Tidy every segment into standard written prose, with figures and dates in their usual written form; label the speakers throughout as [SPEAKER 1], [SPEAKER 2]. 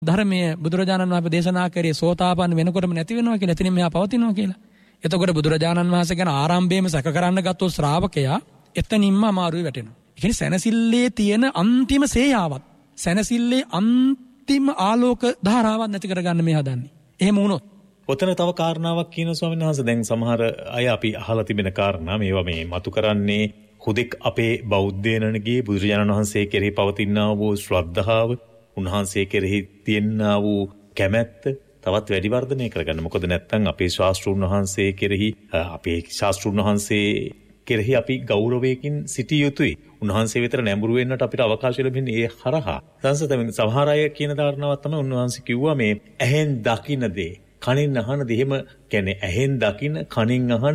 [SPEAKER 1] ධර්මයේ බුදුරජාණන් වහන්සේ දේශනා කරේ සෝතාපන්න වෙනකොටම නැති වෙනවා කියලා. එතනින් මෙහා පවතිනවා කියලා. එතකොට බුදුරජාණන් වහන්සේ ගැන ආරම්භයේම සැක කරන්න ගත්තොත් ශ්‍රාවකයා එතනින්ම අමාරුවේ වැටෙනවා. ඒ කියන්නේ සැනසille තියෙන අන්තිම සේයාවත්, සැනසille අන්තිම ආලෝක ධාරාවක් නැති කරගන්න මේ හදන්නේ. එහෙම වුණොත්
[SPEAKER 2] ඔතන තව කාරණාවක් කියන ස්වාමීන් වහන්සේ, දැන් සමහර අය අපි අහලා තිබෙන කාරණා මේවා මේ මතු කරන්නේ හුදෙක් අපේ බෞද්ධයනගේ බුදුරජාණන් වහන්සේ කෙරෙහි පවතිනා වූ ශ්‍රද්ධාව, උන්වහන්සේ කෙරෙහි තියෙනා වූ කැමැත්ත තවත් වැඩි වර්ධනය කරගන්න. මොකද නැත්තම් අපේ ශාස්ත්‍රඥ වහන්සේ කෙරෙහි අපි ගෞරවයෙන් සිටිය යුතුයි. උන්වහන්සේ විතර නැඹුරු වෙන්නට අපිට අවකාශය ලැබෙන්නේ ඒ හරහා. සමහර අය කියන කාරණාවක් තමයි උන්වහන්සේ කිව්වා මේ ඇහෙන් දකින්න දේ, කනින් අහන දේ. එහෙම කියන්නේ ඇහෙන් දකින්න, කනින් අහන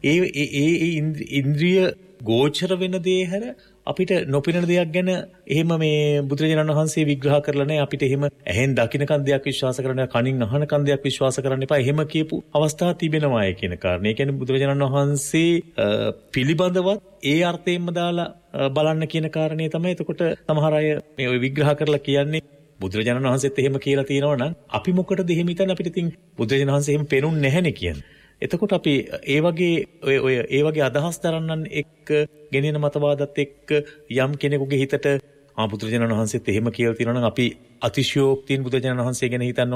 [SPEAKER 2] ඒ ඉන්ද්‍රිය ගෝචර වෙන දේ හැර අපිට නොපෙනෙන දෙයක් ගැන එහෙම මේ බුදුරජාණන් වහන්සේ විග්‍රහ කරලා නැහැ. අපිට එහෙම ඇහෙන් දකින්නකන් දෙයක් විශ්වාස කරන්න, කනින් අහනකන් දෙයක් විශ්වාස කරන්න එපා. එහෙම කියපු අවස්ථා තිබෙනවායි කියන කාරණේ. ඒ කියන්නේ බුදුරජාණන් වහන්සේ පිළිබඳවත් ඒ අර්ථයෙන්ම දාලා බලන්න කියන කාරණේ තමයි. එතකොට සමහර අය මේ ඔය විග්‍රහ කරලා කියන්නේ බුදුරජාණන් වහන්සේත් එහෙම කියලා තියෙනවා නම් අපි මොකටද එහෙම හිතන්නේ? අපිට ඉතින් බුදුරජාණන් වහන්සේ එහෙම පෙනුන්නේ නැහැනේ කියන්නේ. එතකොට අපි ඒ වගේ අදහස් දරන්නන් එක්ක ගෙනෙන මතවාදත් එක්ක යම් කෙනෙකුගේ හිතට බුදුරජාණන් වහන්සේත් එහෙම කියලා තියෙනවා නම් අපි අතිශයෝක්තියෙන් බුදුරජාණන් වහන්සේ ගැන හිතන්න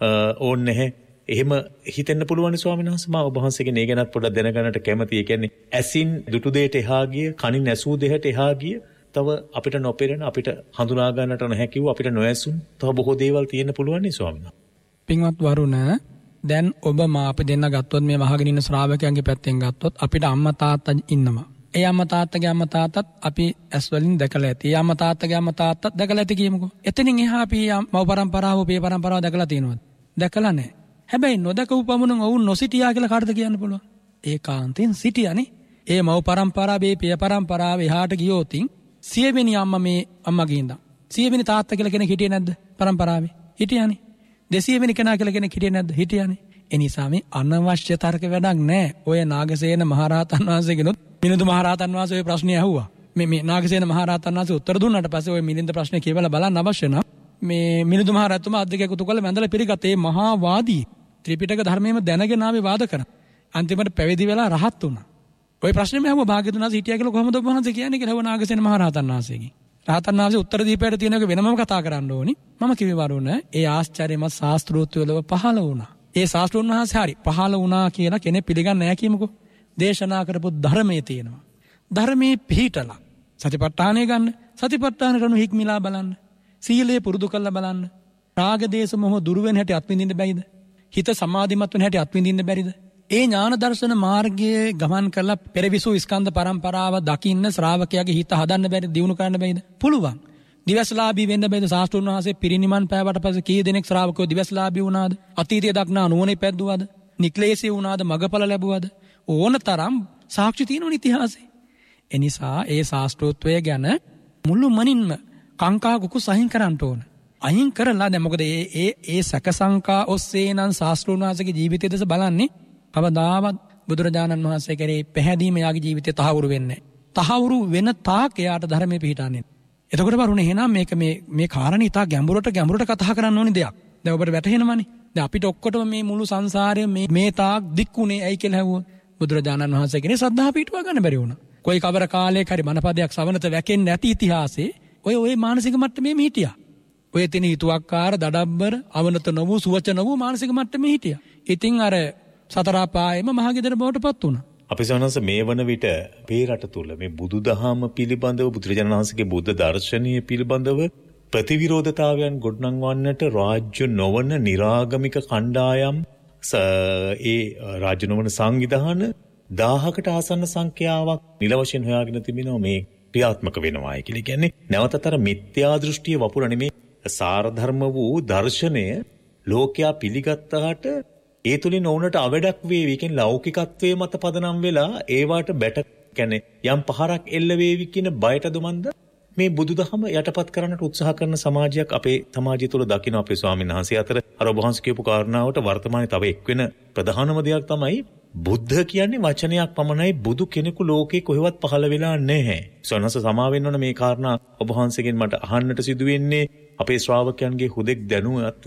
[SPEAKER 2] ඕනේ නැහැ. එහෙම හිතෙන්න පුළුවන් ස්වාමීන් වහන්සේ. මම ඔබ වහන්සේගෙන් ඒ ගැනත් පොඩ්ඩක් දැනගන්නට කැමතියි. ඒ කියන්නේ ඇසින් දුටු දෙයට එහා ගිය, කනින් ඇසූ දෙයට එහා ගිය, තව අපිට නොපෙරෙන, අපිට හඳුනා ගන්නට නොහැකිව, අපිට නොඇසුන් තව බොහෝ දේවල් තියෙන්න පුළුවන් නේ ස්වාමීන් වහන්සේ.
[SPEAKER 1] පින්වත් වරුණ, දැන් ඔබ අපි දෙන්න ගත්තොත්, මේ වහගෙන ඉන්න ශ්‍රාවකයන්ගේ පැත්තෙන් ගත්තොත් අපිට අම්මා තාත්තා ඉන්නවා. ඒ අම්මා තාත්තගේ අම්මා තාත්තත් අපි ඇස් වලින් දැකලා ඇති. ඒ අම්මා තාත්තගේ අම්මා තාත්තත් දැකලා ඇති කියමුකෝ. එතනින් එහා අපි මව පරම්පරාව, අපේ පරම්පරාව දැකලා තියෙනවද? දැකලා නැහැ. හැබැයි නොදකපු පමණින් ඔවුන් නොසිටියා කියලා කාටද කියන්න පුළුවන්? ඒකාන්තයෙන් සිටියානේ. ඒ මව පරම්පරාවේ, පිය පරම්පරාවේ එහාට ගියොතින් 100 වෙනි අම්මා මේ අම්මගේ ඉඳන් 100 වෙනි තාත්තා කියලා කෙනෙක් හිටියේ නැද්ද පරම්පරාවේ? හිටියානේ. 200 වෙනි කෙනා කියලා කෙනෙක් හිටියේ නැද්ද? හිටියානේ. ඒ නිසා මේ අනවශ්‍ය තර්ක වැඩක් නැහැ. ඔය නාගසේන මහරහතන් වහන්සේගෙනුත් මිලිඳු මහරහතන් වහන්සේ ඔය ප්‍රශ්නේ අහුවා. මේ නාගසේන මහරහතන් වහන්සේ උත්තර දුන්නාට පස්සේ ඔය මිලිඳ ප්‍රශ්නේ කියවලා බලන්න අවශ්‍ය නම් මේ මිලිඳු මහරහතුමා අධ්‍යක්ෂ එකතු කළ මැදලා පිළිගත් ඒ මහා වාදී ත්‍රිපිටක ධර්මයේම දැනගෙන ආවේ වාද කරා. අන්තිමට පැවිදි වෙලා රහත් වුණා. ඔය ප්‍රශ්නේම අහුවා භාග්‍යවතුන් වහන්සේ හිටියා කියලා කොහොමද ඔබ වහන්සේ කියන්නේ කියලා නාගසේන මහරහතන් වහන්සේගෙන්. රහතන් වහන්සේ උත්තර දීපයට තියෙන එක වෙනමම කතා කරන්න ඕනි. මම කිව්වේ වරුණ ඒ ආශ්චර්යමත් ශාස්ත්‍රෝත්වලව පහළ වුණා. ඒ ශාස්ත්‍රඥ වහන්සේ හරි පහළ වුණා කියලා කෙනෙක් පිළිගන්නේ නැහැ කියමුකෝ. දේශනා කරපු ධර්මයේ තියෙනවා. ධර්මයේ පිහිටලා සතිපට්ඨානය ගන්න. සතිපට්ඨාන කරනු හික්මිලා බලන්න. සීලය පුරුදු කරලා බලන්න. රාග දේශ මොහ දුරු වෙන හැටි අත්විඳින්න බැයිද? හිත සමාධිමත් වෙන හැටි අත්විඳින්න බැරිද? ඒ ඥාන දර්ශන මාර්ගයේ ගමන් කරලා පෙරවිසු ස්කන්ධ පරම්පරාව දකින්න ශ්‍රාවකයාගේ හිත හදන්න බැරිද? දියුණු කරන්න බැයිද? පුළුවන්. දිවස්ලාභී වෙන්න බැයිද? ශාස්ත්‍රඥ වහන්සේ පිරිනිවන් පෑවට පස්සේ කී දෙනෙක් ශ්‍රාවකයෝ දිවස්ලාභී වුණාද? අතීතයේ දක්නා නුවණ පැද්දුවාද? නික්ලේශී වුණාද? මගඵල ලැබුවාද? ඕනතරම් සාක්ෂි තියෙන ඉතිහාසයේ. එනිසා ඒ ශාස්ත්‍රෝත්වය ගැන මුළු මනින්ම කාංකා කුකුස් අහිං කරන්න ඕන. අහිං කරලා දැන් මොකද ඒ සැකසංකා ඔස්සේ නම් ශාස්ත්‍රඥ වහන්සේගේ ජීවිතය දෙස බලන්නේ කවදාවත් බුදුරජාණන් වහන්සේ කරේ පැහැදීම යාගේ ජීවිතේ තහවුරු වෙන්නේ නැහැ. තහවුරු වෙන තාක් එයාට ධර්මයේ පිහිටන්නේ. එතකොට වරුණ එහෙනම් මේක මේ කාරණේ ඉතා ගැඹුරට කතා කරන්න ඕනි දෙයක්. දැන් ඔබට වැටහෙනවනේ. දැන් අපිට ඔක්කොටම මේ මුළු සංසාරය මේ තාක් දික්ුනේ ඇයි කියලා හැවුවොත් බුදුරජාණන් වහන්සේ කෙනේ සද්ධා පිටුවා ගන්න බැරි වුණා. කොයි කවර කාලයක හරි මනපදයක් සවනත වැකෙන්නේ නැති ඉතිහාසයේ ඔය මානසික මට්ටමේ හිටියා. ඔය තින හිතුවක්කාර, දඩබ්බර, අවනත නොවූ, සුවච නොවූ මානසික මට්ටමේ හිටියා. ඉතින් අර සතර පායෙම මහගෙදර බවට පත් වුණා.
[SPEAKER 2] අපි සවනස මේ වන විට අපේ රට තුල මේ බුදුදහම පිළිබඳව, බුදුරජාණන් වහන්සේගේ බුද්ධ දර්ශනීය පිළිබඳව ප්‍රතිවිරෝධතාවයන් ගොඩනංවන්නට රාජ්‍ය නොවන නිරාගමික කණ්ඩායම් ඒ රාජ්‍ය නොවන සංවිධාන 1000කට ආසන්න සංඛ්‍යාවක් නිල වශයෙන් හොයාගෙන තිබෙනවා මේ ක්‍රියාත්මක වෙනවායි කියලා. කියන්නේ නැවතතර මිත්‍යා දෘෂ්ටිය වපුරන මේ සාරධර්ම වූ දර්ශනය ලෝකයා පිළිගත්තාට ඒ තුලින් ඕනට අවඩක් වේවි. කියන ලෞකිකත්වයේ මත පදනම් වෙලා ඒවට බැට කියන්නේ යම් පහරක් එල්ල වේවි කියන බයට දුමන්ද මේ බුදුදහම යටපත් කරන්නට උත්සාහ කරන සමාජයක් අපේ සමාජය තුළ දකින්න අපේ ස්වාමීන් වහන්සේ අතර අර ඔබ වහන්සේ කියපු කාරණාවට වර්තමානයේ තව එක් වෙන ප්‍රධානම දෙයක් තමයි බුද්ධ කියන්නේ වචනයක් පමණයි. බුදු කෙනෙකු ලෝකේ කොහෙවත් පහළ වෙලා නැහැ. සොනස සමාවෙන්න ඕන මේ කාරණා ඔබ වහන්සේගෙන් මට අහන්නට සිදු වෙන්නේ අපේ ශ්‍රාවකයන්ගේ හුදෙක් දැනුවත්